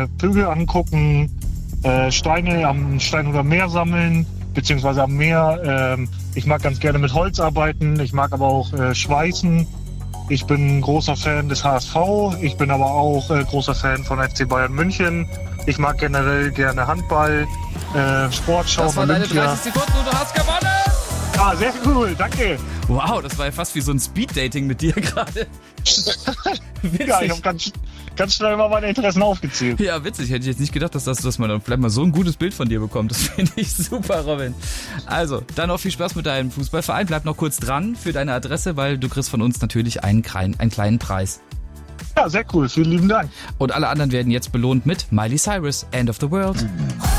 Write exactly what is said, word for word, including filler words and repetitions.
äh, Vögel angucken, äh, Steine am Steinhuder Meer sammeln, beziehungsweise am Meer. Ähm, ich mag ganz gerne mit Holz arbeiten, ich mag aber auch äh, schweißen. Ich bin großer Fan des H S V, ich bin aber auch äh, großer Fan von F C Bayern München. Ich mag generell gerne Handball, äh, Sportschau, Das waren deine Olympia. dreißig Sekunden und du hast gewonnen! Ah, sehr cool, danke. Wow, das war ja fast wie so ein Speed-Dating mit dir gerade. Witzig. Ja, ich habe ganz, ganz schnell mal meine Interessen aufgezählt. Ja, witzig. Hätte ich jetzt nicht gedacht, dass, das, dass man dann vielleicht mal so ein gutes Bild von dir bekommt. Das finde ich super, Robin. Also, dann noch viel Spaß mit deinem Fußballverein. Bleib noch kurz dran für deine Adresse, weil du kriegst von uns natürlich einen, kleinen, einen kleinen Preis. Ja, sehr cool. Vielen lieben Dank. Und alle anderen werden jetzt belohnt mit Miley Cyrus, End of the World.